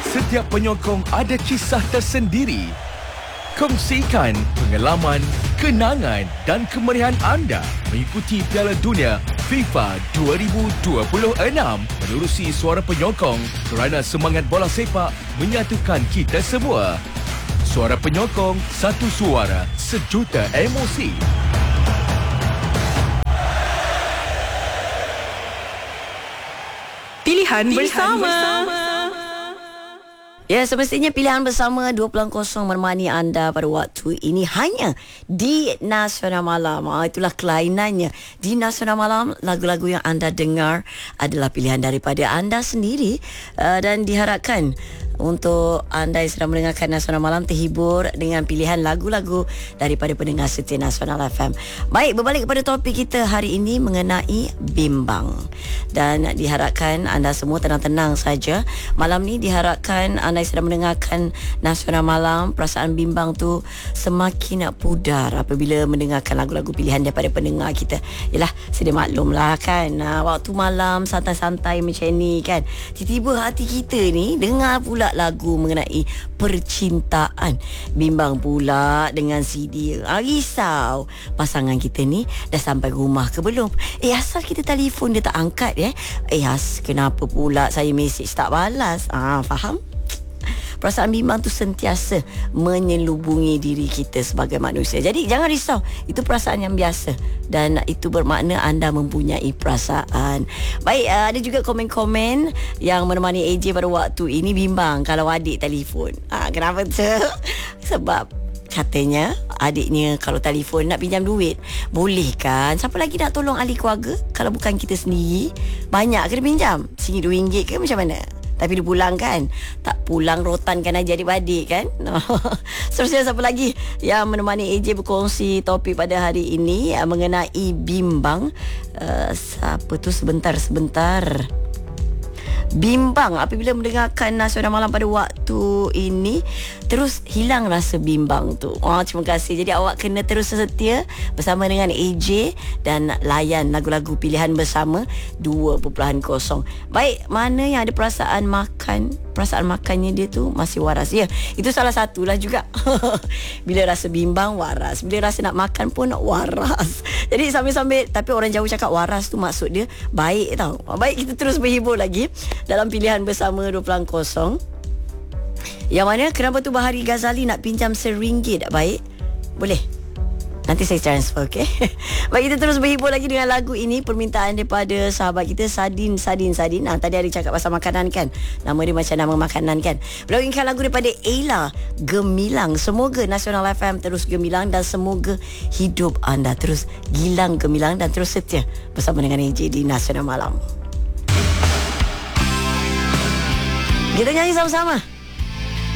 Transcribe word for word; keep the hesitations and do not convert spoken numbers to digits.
Setiap penyokong ada kisah tersendiri. Kongsikan pengalaman, kenangan dan kemeriahan anda mengikuti Piala Dunia FIFA dua ribu dua puluh enam menerusi Suara Penyokong kerana semangat bola sepak menyatukan kita semua. Suara Penyokong, satu suara, sejuta emosi. Pilihan, Pilihan bersama. bersama. Ya, semestinya pilihan bersama dua puluh kosong menemani anda pada waktu ini hanya di Nasional Malam. Ah, itulah kelainannya. Di Nasional Malam, lagu-lagu yang anda dengar adalah pilihan daripada anda sendiri uh, dan diharapkan untuk anda yang sedang mendengarkan Nasional Malam terhibur dengan pilihan lagu-lagu daripada pendengar setia Nasional F M. Baik, berbalik kepada topik kita hari ini mengenai bimbang. Dan diharapkan anda semua tenang-tenang saja. Malam ni diharapkan anda yang sedang mendengarkan Nasional Malam, perasaan bimbang tu semakin pudar apabila mendengarkan lagu-lagu pilihan daripada pendengar kita. Yalah, sedia maklum lah kan, waktu malam santai-santai macam ni kan, tiba-tiba hati kita ni dengar pula lagu mengenai percintaan. Bimbang pula dengan C D. Ah, risau pasangan kita ni dah sampai rumah ke belum. Eh, asal kita telefon dia tak angkat eh. Eh, as, kenapa pula saya mesej tak balas? Ah, faham? Perasaan bimbang tu sentiasa menyelubungi diri kita sebagai manusia. Jadi jangan risau, itu perasaan yang biasa dan itu bermakna anda mempunyai perasaan. Baik, uh, ada juga komen-komen yang menemani A J pada waktu ini bimbang kalau adik telefon. Ah, kenapa tu? Sebab katanya adiknya kalau telefon nak pinjam duit, boleh kan? Siapa lagi nak tolong ahli keluarga kalau bukan kita sendiri? Banyak kena pinjam? Singgit dua ringgit ke macam mana? Tapi dia pulang kan? Tak pulang rotankan aja adik-adik kan? Seterusnya siapa lagi yang menemani A J berkongsi topik pada hari ini uh, mengenai bimbang? Uh, siapa tu? Sebentar-sebentar. Bimbang apabila mendengarkan Nasional Malam pada waktu ini, terus hilang rasa bimbang tu. Oh, terima kasih. Jadi awak kena terus setia bersama dengan A J dan layan lagu-lagu pilihan bersama dua puluh kosong. Baik, mana yang ada perasaan makan, perasaan makannya dia tu masih waras. Ya, itu salah satulah juga. Bila rasa bimbang, waras. Bila rasa nak makan pun waras. Jadi sambil-sambil, tapi orang jauh cakap waras tu maksud dia baik tau. Baik, kita terus berhibur lagi dalam pilihan bersama dua puluh kosong. Yang mana kenapa tu Bahari Ghazali nak pinjam seringgit? Baik, boleh, nanti saya transfer, okey? Baik, kita terus berhibur lagi dengan lagu ini, permintaan daripada sahabat kita Sadin Sadin Sadin. Nah, tadi ada cakap pasal makanan kan, nama dia macam nama makanan kan. Beliau inginkan lagu daripada Ella, Gemilang. Semoga Nasional F M terus gemilang dan semoga hidup anda terus gilang gemilang dan terus setia bersama dengan A J di Nasional Malam. Kita nyanyi sama-sama.